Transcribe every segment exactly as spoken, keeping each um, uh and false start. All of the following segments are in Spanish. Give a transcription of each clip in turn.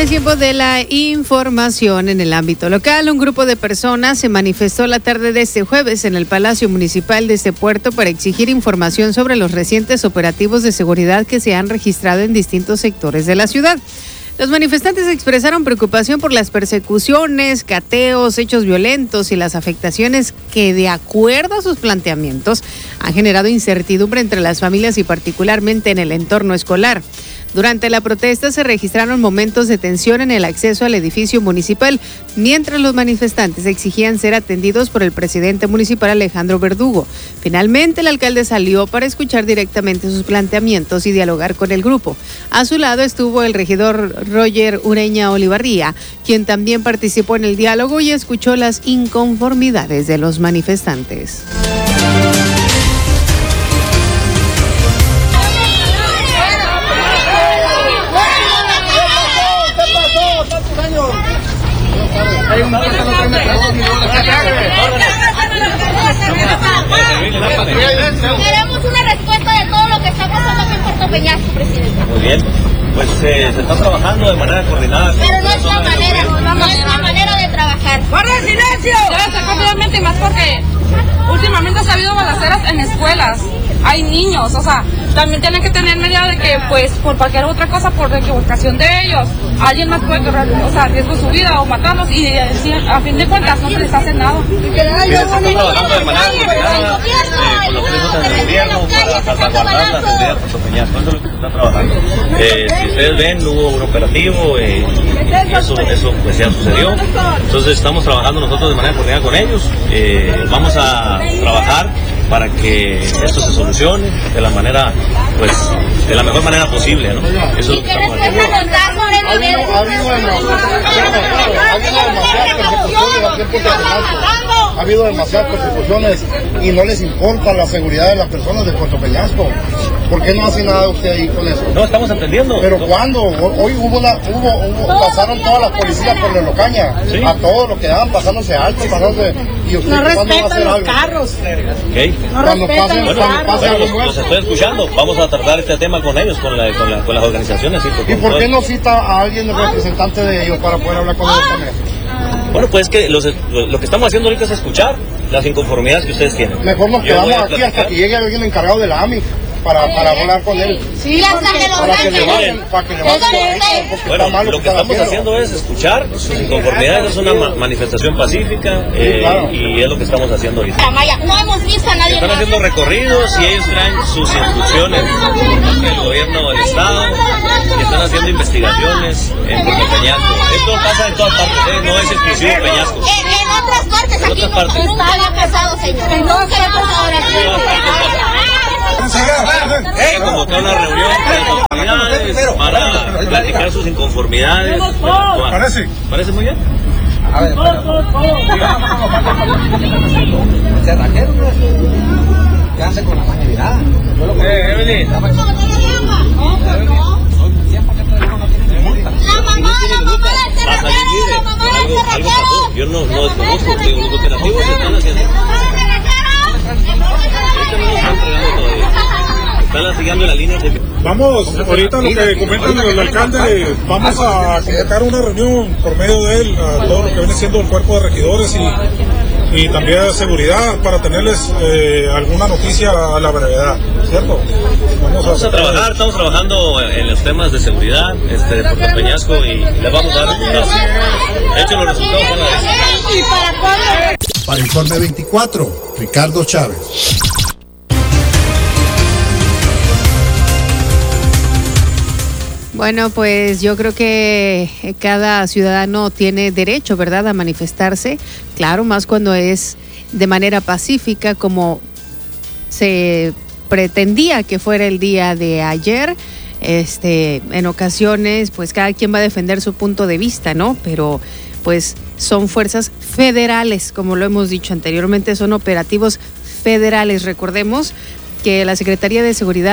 es tiempo de la información en el ámbito local. Un grupo de personas se manifestó la tarde de este jueves en el Palacio Municipal de este puerto para exigir información sobre los recientes operativos de seguridad que se han registrado en distintos sectores de la ciudad. Los manifestantes expresaron preocupación por las persecuciones, cateos, hechos violentos y las afectaciones que, de acuerdo a sus planteamientos, han generado incertidumbre entre las familias y particularmente en el entorno escolar. Durante la protesta se registraron momentos de tensión en el acceso al edificio municipal, mientras los manifestantes exigían ser atendidos por el presidente municipal Alejandro Verdugo. Finalmente, el alcalde salió para escuchar directamente sus planteamientos y dialogar con el grupo. A su lado estuvo el regidor Roger Ureña Olivarría, quien también participó en el diálogo y escuchó las inconformidades de los manifestantes. Queremos una respuesta de todo lo que está pasando aquí en Puerto Peñasco, presidente. Muy bien, pues eh, se está trabajando de manera coordinada. Pero no es la manera, no es la manera de trabajar. ¡Guarda silencio! Debe ser rápidamente, más porque últimamente ha habido balaceras en escuelas. Hay niños, o sea, también tienen que tener medida de que, pues, por cualquier otra cosa, por equivocación de ellos, alguien más puede correr, o sea, riesgo su vida o matarlos y a fin de cuentas no se les hace nada. Se está trabajando de manera coordinada eh, con los presos del gobierno para salvaguardar la seguridad de Puerto Peñasco. Eso es lo que se está trabajando. Eh, si ustedes ven, hubo un operativo, eh, y eso, eso pues ya sucedió. Entonces estamos trabajando nosotros de manera coordinada con ellos. Eh, vamos a trabajar para que esto se solucione de la manera, pues, de la mejor manera posible, ¿no? Eso es lo que estamos haciendo. Ha habido demasiadas persecuciones y no les importa la seguridad de las personas de Puerto Peñasco. ¿Por qué no hace nada usted ahí con eso? No, estamos entendiendo. ¿Pero cuándo? Hoy hubo una, hubo, hubo pasaron todas las policías por la Locaña, ¿sí? A todos los que daban pasándose alto, pasándose. Y usted, no respetan va a hacer los algo? Carros. Okay. No cuando respetan pasen, los bueno, cuando carros. pase bueno, algo los, los estoy escuchando. Vamos a tratar este tema con ellos, con, la, con, la, con las organizaciones. ¿Sí? ¿Y por qué no cita a alguien representante de ellos para poder hablar con ellos también? Bueno, pues que los, lo, lo que estamos haciendo ahorita es escuchar las inconformidades que ustedes tienen. Mejor nos Yo quedamos voy a aquí platicar. hasta que llegue alguien encargado de la A M I para, para hablar con él. Sí, hasta que los Para que le ángeles. bajen, para que le bajen ahorita, porque Bueno, está mal lo que están estamos haciendo es escuchar sus inconformidades, es una ma- manifestación pacífica eh, claro. y es lo que estamos haciendo ahorita. Maya, no hemos visto a nadie Están más. haciendo recorridos y ellos traen sus instrucciones del gobierno del estado y están haciendo investigaciones en Puerto Peñasco. Esto pasa en todas partes, ¿eh? No es exclusivo de Peñasco. En, en otras partes, En aquí otras partes. nunca había pasado, señor. Nunca había pasado En todas partes. Se convocó una reunión con las autoridades para platicar sus inconformidades. Parece. ¿Parece muy bien? Se trajeron, ¿qué hace con la mano virada? Eh, Evelyn. La mamá, la mamá del Vas a cerrajero, vivir, la mamá del algo, algo pasó. cerrajero. Yo no, no desconozco, digo, los operativos se están haciendo. Ahorita no nos están entregando todavía. Están siguiendo la línea de... Vamos, ahorita lo que comentan el alcalde, vamos a convocar una reunión por medio de él a todo lo que viene siendo el cuerpo de regidores y, y también de seguridad para tenerles eh, alguna noticia a la brevedad, ¿cierto? Vamos a, Vamos a trabajar, estamos trabajando en los temas de seguridad este, de Puerto Peñasco y les vamos a dar resultados. De hecho, los resultados son la ¿Y para cuándo? Para Informe veinticuatro, Ricardo Chávez. Bueno, pues yo creo que cada ciudadano tiene derecho, ¿verdad?, a manifestarse, claro, más cuando es de manera pacífica, como se pretendía que fuera el día de ayer. Este, en ocasiones, pues cada quien va a defender su punto de vista, ¿no? Pero pues son fuerzas federales, como lo hemos dicho anteriormente, son operativos federales. Recordemos que la Secretaría de Seguridad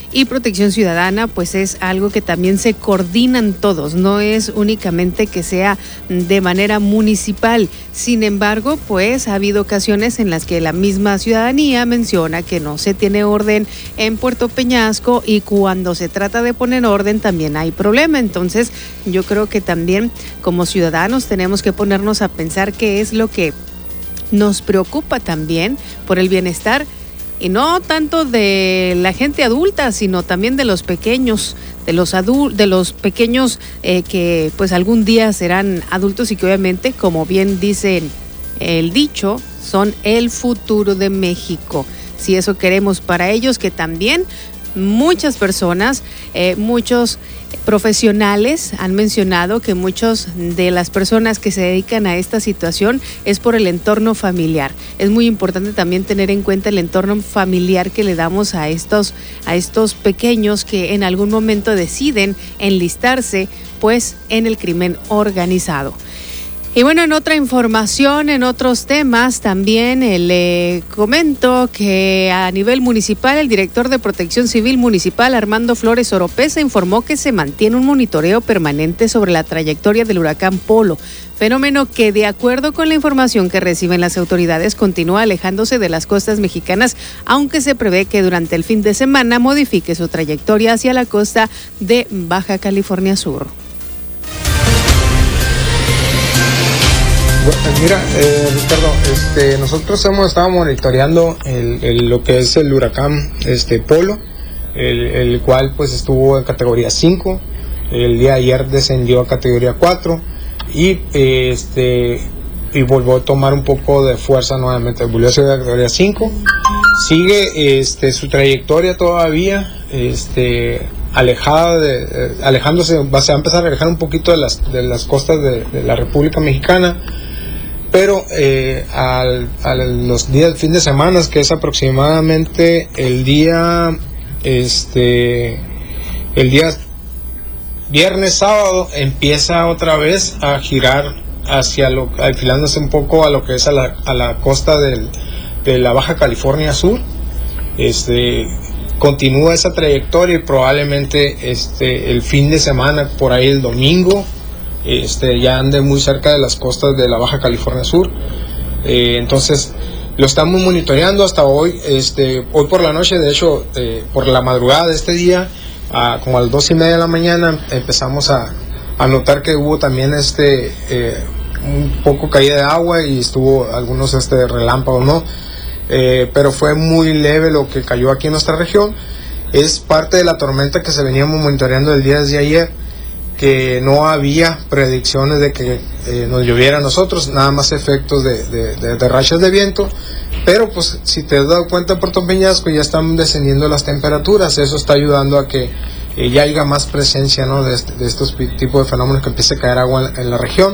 y Protección Ciudadana, pues es algo que también se coordinan todos, no es únicamente que sea de manera municipal. Sin embargo, pues ha habido ocasiones en las que la misma ciudadanía menciona que no se tiene orden en Puerto Peñasco y cuando se trata de poner orden también hay problema. Entonces, yo creo que también como ciudadanos tenemos que ponernos a pensar qué es lo que nos preocupa también por el bienestar, y no tanto de la gente adulta, sino también de los pequeños, de los adultos, de los pequeños eh, que pues algún día serán adultos y que obviamente, como bien dice el dicho, son el futuro de México. Si eso queremos para ellos, que también muchas personas, eh, muchos profesionales han mencionado que muchas de las personas que se dedican a esta situación es por el entorno familiar. Es muy importante también tener en cuenta el entorno familiar que le damos a estos, a estos pequeños que en algún momento deciden enlistarse pues en el crimen organizado. Y bueno, en otra información, en otros temas, también eh, le comento que a nivel municipal, el director de Protección Civil Municipal, Armando Flores Oropesa, informó que se mantiene un monitoreo permanente sobre la trayectoria del huracán Polo, fenómeno que, de acuerdo con la información que reciben las autoridades, continúa alejándose de las costas mexicanas, aunque se prevé que durante el fin de semana modifique su trayectoria hacia la costa de Baja California Sur. Bueno, mira, eh, Ricardo, este, nosotros hemos estado monitoreando el, el, lo que es el huracán este, Polo, el, el cual pues estuvo en categoría cinco, el día de ayer descendió a categoría cuatro y, eh, este, y volvió a tomar un poco de fuerza nuevamente, volvió a ser de categoría cinco, sigue este, su trayectoria todavía, este, alejada de, eh, alejándose, va, se va a empezar a alejar un poquito de las, de las costas de, de la República Mexicana, pero eh, al, a los días, fin de semana, que es aproximadamente el día, este, el día viernes, sábado, empieza otra vez a girar hacia lo, alfilándose un poco a lo que es a la, a la costa del, de la Baja California Sur. Este, continúa esa trayectoria y probablemente este, el fin de semana, por ahí el domingo, Este, ya ande muy cerca de las costas de la Baja California Sur. Eh, entonces lo estamos monitoreando hasta hoy. Este, hoy por la noche, de hecho, eh, por la madrugada de este día, a, como a las dos y media de la mañana, empezamos a, a notar que hubo también este, eh, un poco caída de agua y estuvo algunos este, relámpagos, ¿no? Eh, pero fue muy leve lo que cayó aquí en nuestra región. Es parte de la tormenta que se veníamos monitoreando el día de ayer, que no había predicciones de que eh, nos lloviera a nosotros, nada más efectos de, de, de, de rachas de viento, pero pues si te has dado cuenta, en Puerto Peñasco ya están descendiendo las temperaturas, eso está ayudando a que eh, ya haya más presencia, ¿no?, de, este, de estos tipos de fenómenos, que empiece a caer agua en, en la región.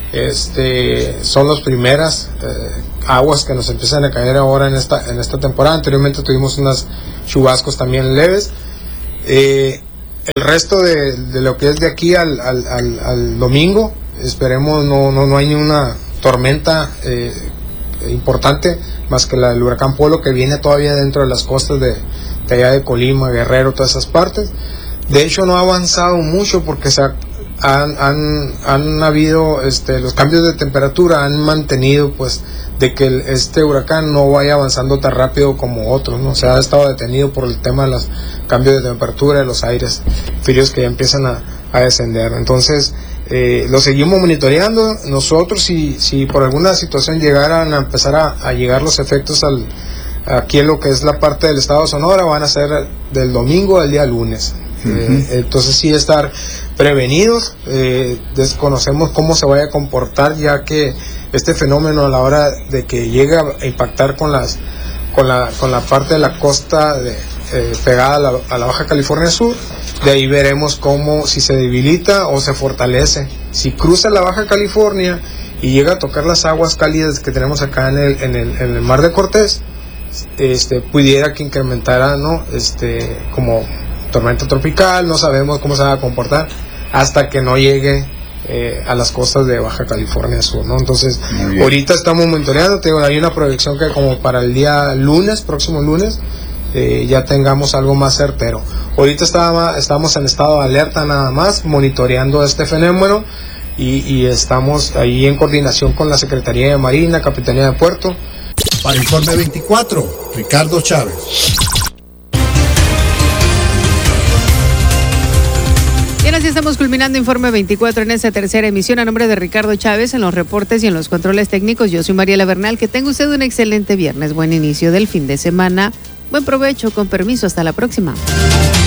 Este, son las primeras eh, aguas que nos empiezan a caer ahora en esta, en esta temporada. Anteriormente tuvimos unos chubascos también leves. Eh, El resto de, de lo que es de aquí al, al, al, al domingo, esperemos no, no, no hay ninguna tormenta eh, importante más que la del huracán Polo, que viene todavía dentro de las costas de, de allá de Colima, Guerrero, todas esas partes. De hecho no ha avanzado mucho porque se ha, han, han, han habido este, los cambios de temperatura, han mantenido pues de que el, este huracán no vaya avanzando tan rápido como otros, ¿no? Se ha estado detenido por el tema de los cambios de temperatura, de los aires fríos que ya empiezan a, a descender. Entonces eh, lo seguimos monitoreando. Nosotros, si, si por alguna situación llegaran a empezar a, a llegar los efectos al, aquí en lo que es la parte del estado de Sonora, van a ser del domingo al día lunes. Uh-huh. eh, entonces sí, estar prevenidos. Eh, desconocemos cómo se vaya a comportar, ya que este fenómeno, a la hora de que llegue a impactar con las con la con la parte de la costa de, eh, pegada a la, a la Baja California Sur, de ahí veremos cómo, si se debilita o se fortalece. Si cruza la Baja California y llega a tocar las aguas cálidas que tenemos acá en el en el, en el Mar de Cortés, este pudiera que incrementara, ¿no?, este como tormenta tropical. No sabemos cómo se va a comportar hasta que no llegue eh, a las costas de Baja California Sur, ¿no? Entonces ahorita estamos monitoreando, te digo, hay una proyección que como para el día lunes, próximo lunes, eh, ya tengamos algo más certero. Ahorita está, estamos en estado de alerta nada más, monitoreando este fenómeno y, y estamos ahí en coordinación con la Secretaría de Marina, Capitanía de Puerto. Para Informe veinticuatro, Ricardo Chávez. Bien, así estamos culminando Informe veinticuatro en esta tercera emisión. A nombre de Ricardo Chávez en los reportes y en los controles técnicos, yo soy Mariela Bernal. Que tenga usted un excelente viernes, buen inicio del fin de semana, buen provecho, con permiso, hasta la próxima.